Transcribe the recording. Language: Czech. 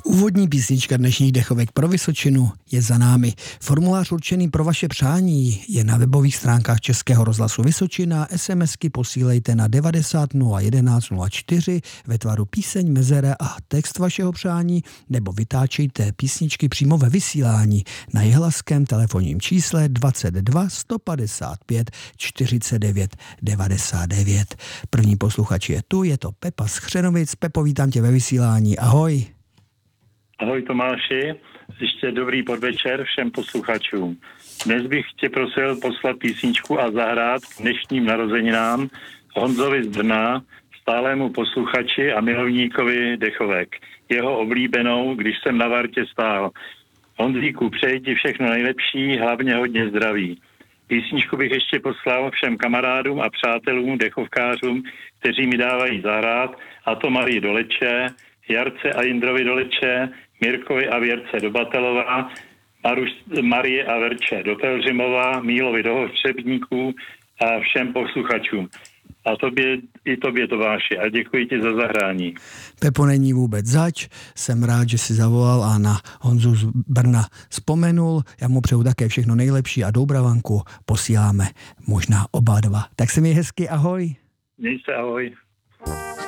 Úvodní písnička dnešních dechovek pro Vysočinu je za námi. Formulář určený pro vaše přání je na webových stránkách Českého rozhlasu Vysočina. SMSky posílejte na 90 011 04 ve tvaru píseň, mezera a text vašeho přání, nebo vytáčejte písničky přímo ve vysílání na jihlavském telefonním čísle 22 155 49 99. První posluchač je tu, je to Pepa z Chřenovic. Pepo, vítám tě ve vysílání. Ahoj. Ahoj Tomáši, ještě dobrý podvečer všem posluchačům. Dnes bych tě prosil poslat písničku a zahrát k dnešním narozeninám Honzovi z Brna, stálému posluchači a milovníkovi dechovek. Jeho oblíbenou, když jsem na vartě stál. Honzíku, přeji ti všechno nejlepší, hlavně hodně zdraví. Písničku bych ještě poslal všem kamarádům a přátelům, dechovkářům, kteří mi dávají zahrát, a to Marii Doleče, Jarce a Jindrovi Doleče, Mirkovi a Věrce do Batelova, Marie a Verče do Pelřimova, Mílovi do Hostřebníků a všem posluchačům. A tobě Tomáši, a děkuji ti za zahrání. Pepo, není vůbec zač, jsem rád, že jsi zavolal a na Honzu z Brna vzpomenul. Já mu přeju také všechno nejlepší a Doubravanku posíláme možná oba dva. Tak se mi hezky, ahoj. Měj se, ahoj.